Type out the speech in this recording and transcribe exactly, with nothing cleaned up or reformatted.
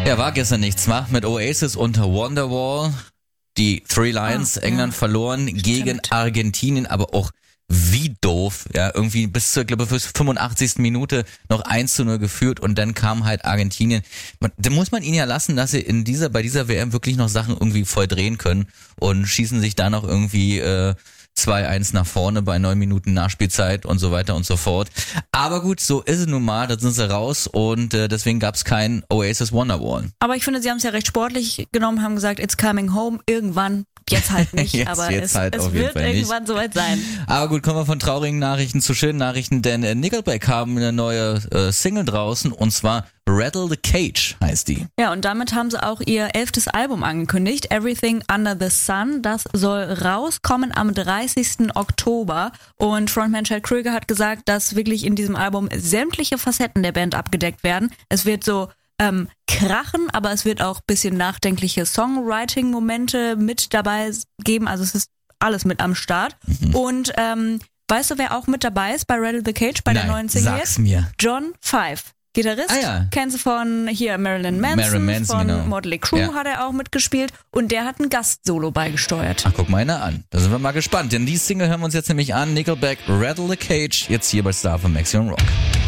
Ja, war gestern nichts, wa? Mit Oasis und Wonderwall. Die Three Lions, oh, England ja. verloren Stimmt. gegen Argentinien, aber auch wie doof. Ja, irgendwie bis zur, glaube ich, bis fünfundachtzigsten Minute noch eins zu null geführt und dann kam halt Argentinien. Da muss man ihnen ja lassen, dass sie in dieser, bei dieser W M wirklich noch Sachen irgendwie voll drehen können und schießen sich da noch irgendwie äh, zwei eins nach vorne bei neun Minuten Nachspielzeit und so weiter und so fort. Aber gut, so ist es nun mal, da sind sie raus und äh, deswegen gab es kein Oasis Wonderwall. Aber ich finde, sie haben es ja recht sportlich genommen, haben gesagt, it's coming home, irgendwann, jetzt halt nicht, jetzt, aber jetzt es, halt es wird irgendwann soweit sein. Aber gut, kommen wir von traurigen Nachrichten zu schönen Nachrichten, denn äh, Nickelback haben eine neue äh, Single draußen und zwar Rattle the Cage heißt die. Ja, und damit haben sie auch ihr elftes Album angekündigt, Everything Under the Sun. Das soll rauskommen am dreißigsten Oktober. Und Frontman Chad Kroeger hat gesagt, dass wirklich in diesem Album sämtliche Facetten der Band abgedeckt werden. Es wird so ähm, krachen, aber es wird auch ein bisschen nachdenkliche Songwriting-Momente mit dabei geben. Also es ist alles mit am Start. Mhm. Und ähm, weißt du, wer auch mit dabei ist bei Rattle the Cage, bei Nein, der neuen Single? Sag's mir. John Five. Gitarrist, ah, ja. kennst du von hier Marilyn Manson, Marilyn Manson von genau. Motley Crue ja. hat er auch mitgespielt und der hat ein Gastsolo beigesteuert. Ach, guck mal einer an. Da sind wir mal gespannt, denn die Single hören wir uns jetzt nämlich an. Nickelback, Rattle the Cage, jetzt hier bei Star von Maximum Rock.